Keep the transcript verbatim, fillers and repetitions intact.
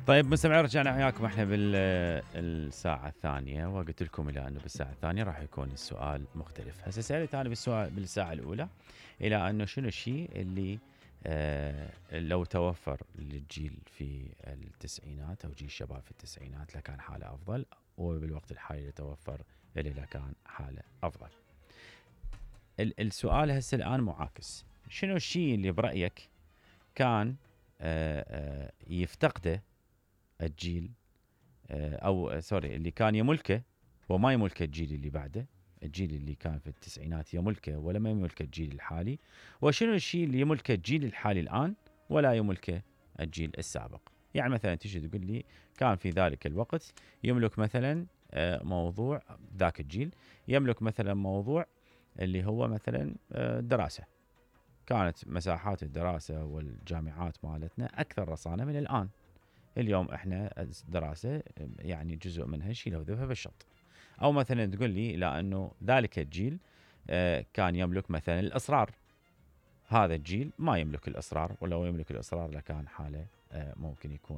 طيب مستمعين، رجعنا وياكم احنا بالساعة الثانية، وقلت لكم الى انه بالساعة الثانية راح يكون السؤال مختلف. هسه سألت انا بالسؤال بالساعة الاولى الى انه شنو الشيء اللي آه لو توفر للجيل في التسعينات او جيل الشباب في التسعينات لكان حاله افضل، وبالوقت الحالي يتوفر اللي لكان حاله افضل. ال- السؤال هسه الان معاكس، شنو الشيء اللي برأيك كان آه آه يفتقده الجيل آه، او آه، سوري اللي كان يملكه وما يملكه الجيل اللي بعده، الجيل اللي كان في التسعينات يملكه ولا ما يملكه الجيل الحالي، وشنو الشيء اللي يملكه الجيل الحالي الان ولا يملكه الجيل السابق. يعني مثلا تجي تقول لي كان في ذلك الوقت يملك مثلا آه، موضوع ذاك الجيل، يملك مثلا موضوع اللي هو مثلا آه، الدراسة، كانت مساحات الدراسة والجامعات مالتنا أكثر رصانة من الآن. اليوم احنا الدراسه يعني جزء منها شيله وذبها بالشط. او مثلا تقول لي لا انه ذلك الجيل آه، كان يملك مثلا الاسرار، هذا الجيل ما يملك الاسرار، ولو يملك الاسرار لكان حاله آه، ممكن يكون